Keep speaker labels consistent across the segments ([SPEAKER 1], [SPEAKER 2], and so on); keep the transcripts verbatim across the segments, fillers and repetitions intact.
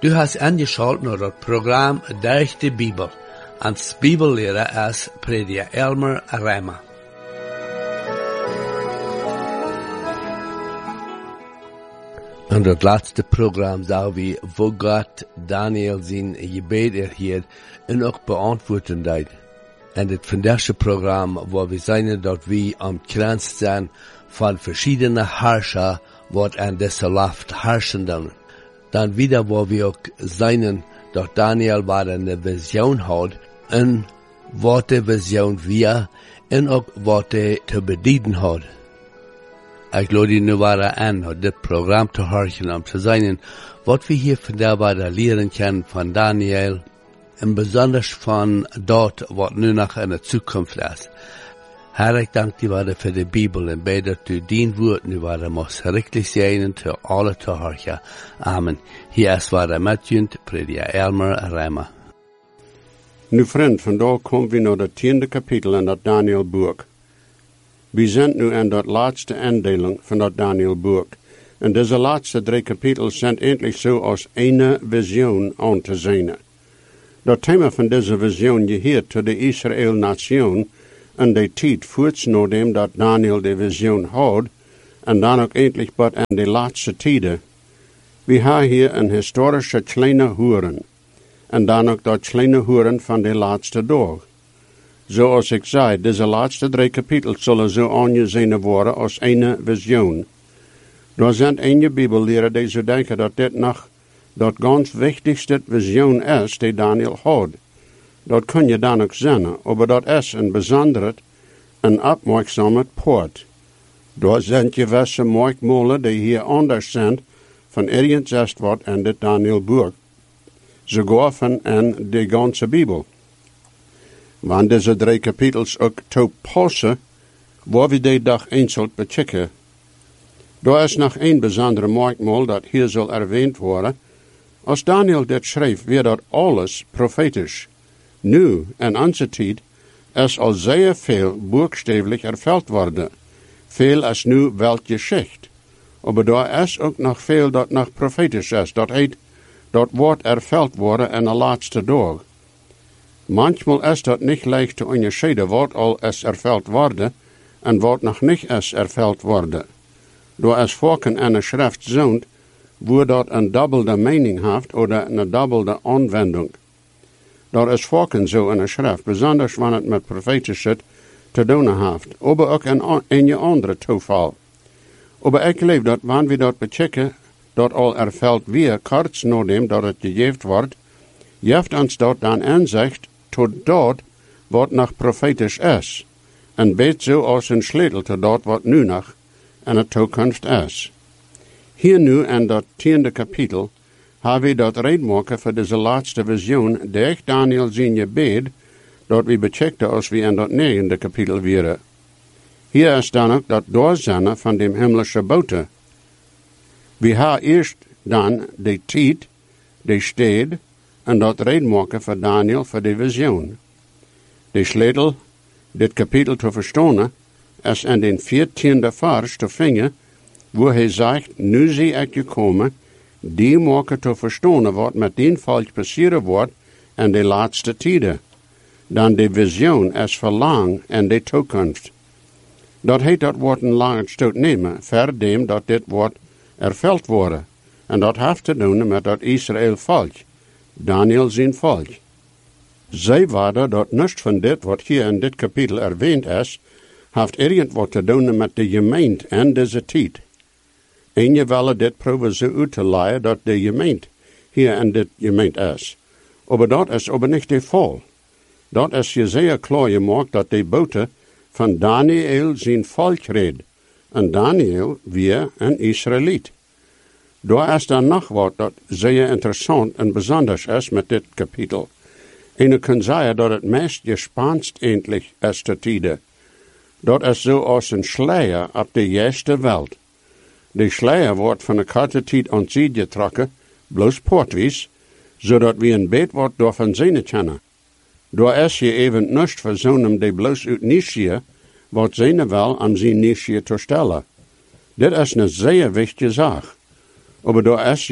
[SPEAKER 1] Du hast angeschaut naar het programma Durch de Bibel. Als Bibellehrer is prediker Elmer Reimer. In het laatste programma zagen we wo God Daniel zijn gebed erhielt en ook beantwoorden deed. En het vandaagse programma waar we zijn dat we omkranst zijn van verschillende herrscher wat aan deze laft herrschen dan. Dan wieder waar we ook zijn dat Daniel waar een vision had en wat de vision weer en ook wat hij te bedienen had. Ik lade je nu weer aan om dit programma te horen om te zijn wat we hier vandaag weer leren kunnen van Daniel en besonders van dat wat nu nog in de toekomst is. Herr, ik dank je wel voor de Bibel en bid dat u dien woord nu weer moest richtig zijn te alle te horen. Amen. Hier is weer met u, prediker Elmer Reimer.
[SPEAKER 2] Nu vriend, vandaag komen we naar het tiende kapitel in dat Daniel-boek. We zijn nu in dat laatste indeling van dat Daniel-boek. En deze laatste drie kapitels zijn eindelijk zo als ene vision aan te zien. Dat thema van deze vision geheert tot de Israël-nation en de tijd voorts nadat dat Daniel de vision had, en dan ook eindelijk wat in de laatste tijden. We hebben hier een historische kleine hoeren, en dan ook dat kleine hoeren van de laatste dag. Zoals ik zei, deze laatste drie kapitels zullen zo aangezien worden als een vision. Er zijn in je Bibelleren die zo denken dat dit nog dat ganz wichtigste vision is die Daniel had. Dat kun je dan ook zien, maar dat is een bijzonder en opmerkzame poort. Daar zijn gewisse merkmalen die hier anders zijn van ergens wat in dit Daniel-boek. Sogar van in de ganze Bibel. Want deze drie kapitels ook toepassen, waar we die dag eens zullen bechecken. Er is nog een bijzondere merkmal dat hier zal erwähnt worden. Als Daniel dit schreef, werd dat alles profetisch. Nu, in onze tijd, is al zeer veel boekstavelijk erveld worden. Veel is nu wel geschicht. Maar er is ook nog veel dat nog profetisch is. Dat heet, dat wordt erveld worden in de laatste dag. Manchmal is dat niet leicht te onderscheiden wat al is erveld worden en wat nog niet is erveld worden. Door is vakken in een schrift zoont, waar dat een dubbelde mening heeft of een dubbelde aanwending. Dat is vakken zo in een schrift, besonders wanneer het met profetische te doen heeft, maar ook in, in je andere toeval. Maar ik geloof dat wanneer we dat bechecken, dat al erveld weer, kort nadat dat het gegeven wordt, geeft ons dat dan inzicht tot dat wat nog profetisch is, en beet zo als een sleutel tot dat wat nu nog in de toekomst is. Hier nu in dat tiende kapitel hebben we dat redmaken voor deze laatste vision, die ik Daniel zijn gebed, dat we becheckten als we in dat negende kapitel waren. Hier is dan ook dat doorzinnen van de hemelse boten. We hebben eerst dan de tijd, de stad, en dat redmaken voor Daniel voor de vision. De sleutel, dit kapitel te verstaan, is in den veertiende vers te vinden, waar hij zegt, nu zie ik gekomen, die maken te verstaan wat met die volk passeren wordt in de laatste tijden. Dan de vision is verlang in de toekomst. Dat heet dat wordt een lange stoot nemen, verdem dat dit wordt erveld worden. En dat heeft te doen met dat Israël volk. Daniel zijn volk. Zij waren dat niets van dit wat hier in dit kapitel erwähnt is, heeft irgend wat te doen met de gemeente en deze tijd. En je willen dit proberen zo uit te leiden dat de gemeente hier in dit gemeente is. Maar dat is aber niet de geval. Dat is je zeer klaar gemaakt dat de boten van Daniel zijn volk reed. En Daniel weer een Israëliet. Daar is dan nog wat dat zeer interessant en bijzonders is met dit kapitel. En je kunt zeggen dat het meest gespanst eindelijk is te tijden. Dat is zo als een sluier op de juiste wereld. De sluier wordt van een korte tijd aan zee getrokken, bloos poortwies, zodat we een beet wordt daarvan zien kunnen. Daar is je even niets verzonnen die bloos uit niesje, wat zien wel om zijn niesje te stellen. Dit is een zeer wichtige zaak. Maar daar is je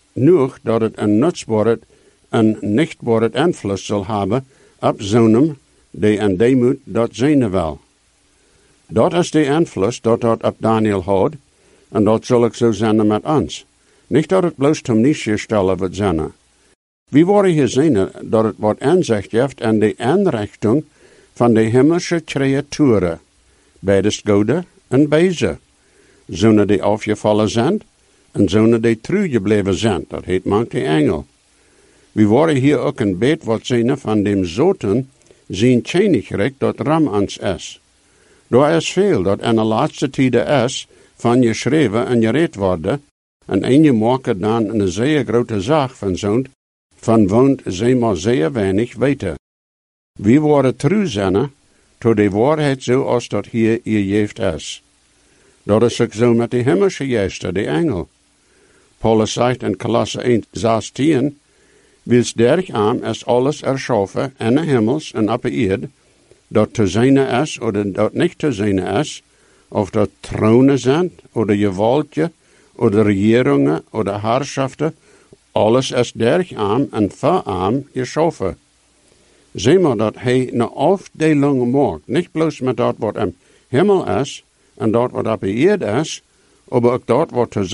[SPEAKER 2] nu dat het een nutsbaar en nichtbaar invloed zal hebben op zonen die en deemoed dat zijn wel. Dat is de invloed dat dat op Daniel had, en dat zal ik zo zijn met ons. Niet dat het bloos om niet stellen wordt zijn. We worden hier zien dat het wat inzicht heeft in de inrichting van de hemelse creaturen, bij de goede en bijze. Zonen die afgevallen zijn, en zonen die trouw gebleven zijn, dat heet mank de engel. We worden hier ook een beet wat zien van dem zoten, zijn koninkrijk dat ram ons is. Daar is veel dat in de laatste tijden is, van geschreven en gereed worden, en een je maken dan een zeer grote zaak van zo'n, van woont zij maar zeer weinig weten. We worden trouw zijn, tot de waarheid zoals dat hier je jeeft is. Dat is ook zo met de hemelse geesten, de engel. Paulus zegt in Kolosse één zestien, wils dergam is alles erschaffen in de hemels en op de aarde, dat te zijne is, of dat niet te zijne is, of dat tronen zijn, of gewaltje, of regeringen, of herrschaften, alles is dergam en verarm geschaffen. Zie maar dat hij een afdeling maakt, niet bloos met dat wat im hemel is, en dat wat op de aarde is, maar ook dat wat te